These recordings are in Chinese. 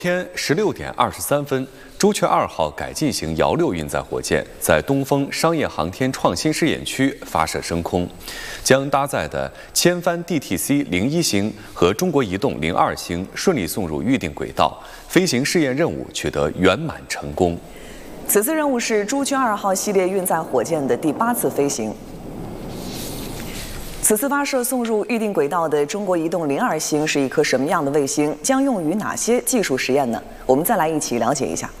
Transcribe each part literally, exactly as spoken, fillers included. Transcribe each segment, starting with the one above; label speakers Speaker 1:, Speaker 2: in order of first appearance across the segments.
Speaker 1: 天十六点二十三分，朱雀二号改进型遥六运载火箭在东风商业航天创新试验区发射升空，将搭载的千帆 D T C 零一星和中国移动零二星顺利送入预定轨道，飞行试验任务取得圆满成功。
Speaker 2: 此次任务是朱雀二号系列运载火箭的第八次飞行。 此次发射送入预定轨道的中国移动零二星是一颗什么样的卫星？将用于哪些技术实验呢？我们再来一起了解一下。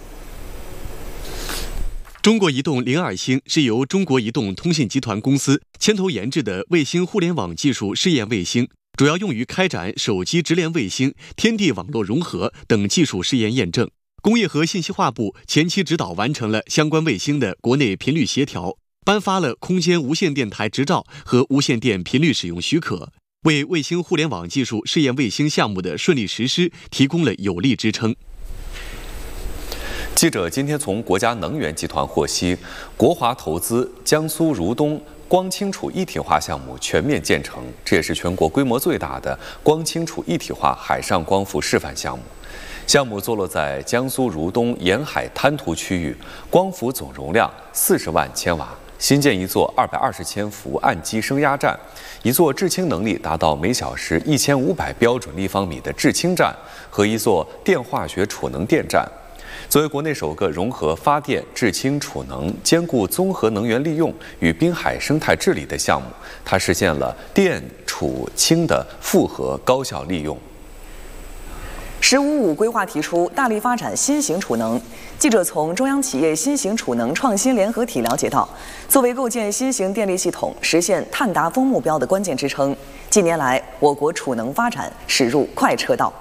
Speaker 3: 中国移动零二星是由中国移动通信集团公司牵头研制的卫星互联网技术试验卫星，主要用于开展手机直连卫星、天地网络融合等技术试验验证。工业和信息化部前期指导完成了相关卫星的国内频率协调。 颁发了空间无线电台执照和无线电频率使用许可，为卫星互联网技术试验卫星项目的顺利实施提供了有力支撑。
Speaker 1: 记者今天从国家能源集团获悉，国华投资江苏如东光氢储一体化项目全面建成，这也是全国规模最大的光氢储一体化海上光伏示范项目。 项目坐落在江苏如东沿海滩涂区域，光伏总容量四十万千瓦。 新建一座二百二十千伏岸基升压站，一座制氢能力达到每小时一千五百标准立方米的制氢站和一座电化学储能电站。作为国内首个融合发电、制氢、储能兼顾综合能源利用与滨海生态治理的项目，它实现了电、储、氢的复合高效利用。
Speaker 2: “十五五”规划提出大力发展新型储能。记者从中央企业新型储能创新联合体了解到，作为构建新型电力系统、实现碳达峰目标的关键支撑，近年来我国储能发展驶入快车道。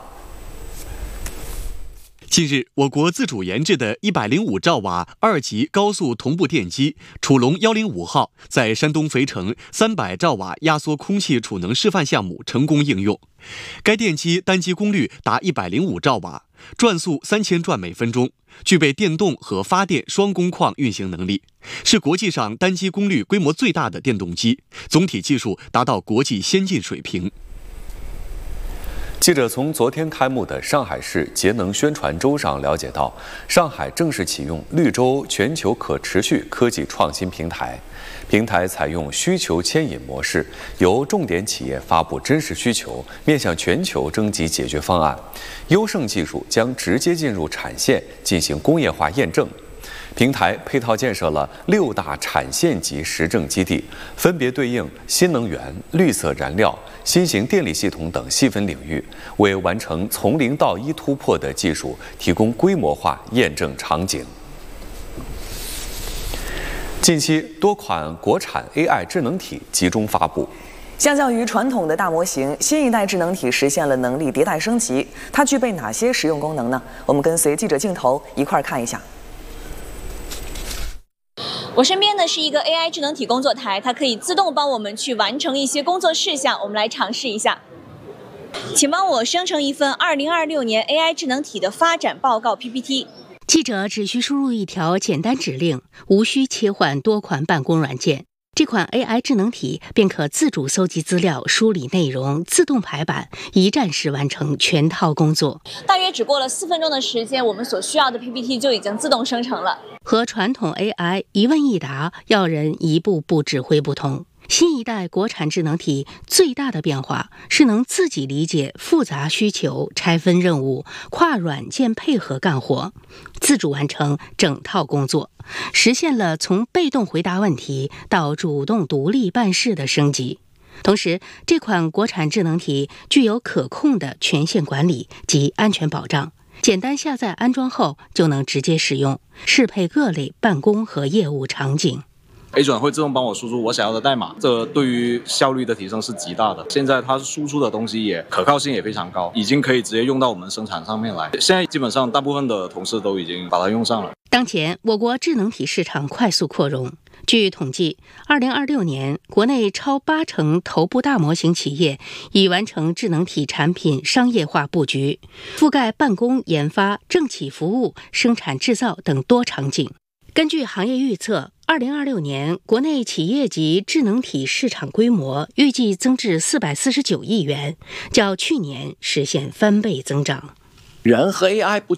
Speaker 3: 近日，我国自主研制的一百零五兆瓦二级高速同步电机“储龙幺零五号”在山东肥城三百兆瓦压缩空气储能示范项目成功应用。该电机单机功率达一百零五兆瓦，转速三千转每分钟，具备电动和发电双工况运行能力，是国际上单机功率规模最大的电动机，总体技术达到国际先进水平。
Speaker 1: 记者从昨天开幕的上海市节能宣传周上了解到，上海正式启用绿洲全球可持续科技创新平台。平台采用需求牵引模式，由重点企业发布真实需求，面向全球征集解决方案。优胜技术将直接进入产线进行工业化验证。 平台配套建设了六大产线级实证基地，分别对应新能源、绿色燃料、新型电力系统等细分领域，为完成从零到一突破的技术提供规模化验证场景。近期，多款国产 A I 智能体集中发布。
Speaker 2: 相较于传统的大模型，新一代智能体实现了能力迭代升级。它具备哪些实用功能呢？我们跟随记者镜头一块儿看一下。
Speaker 4: 我身边呢是一个 A I 智能体工作台，它可以自动帮我们去完成一些工作事项。我们来尝试一下，请帮我生成一份二零二六年 A I 智能体的发展报告 P P T。
Speaker 5: 记者只需输入一条简单指令，无需切换多款办公软件，这款 A I 智能体便可自主搜集资料、梳理内容、自动排版，一站式完成全套工作。
Speaker 4: 大约只过了四分钟的时间，我们所需要的 P P T 就已经自动生成了。
Speaker 5: 和传统 A I 一问一答、要人一步步指挥不同，新一代国产智能体最大的变化是能自己理解复杂需求、拆分任务、跨软件配合干活，自主完成整套工作，实现了从被动回答问题到主动独立办事的升级。同时，这款国产智能体具有可控的权限管理及安全保障。 简单下载安装后就能直接使用，适配各类办公和业务场景。
Speaker 6: A 转会自动帮我输出我想要的代码，这对于效率的提升是极大的。现在它输出的东西也可靠性也非常高，已经可以直接用到我们生产上面来。现在基本上大部分的同事都已经把它用上了。
Speaker 5: 当前，我国智能体市场快速扩容。 据统计，二零二六年国内超八成头部大模型企业已完成智能体产品商业化布局，覆盖办公、研发、政企服务、生产制造等多场景。根据行业预测，二零二六年国内企业级智能体市场规模预计增至四百四十九亿元，较去年实现翻倍增长。
Speaker 7: 人和 A I 不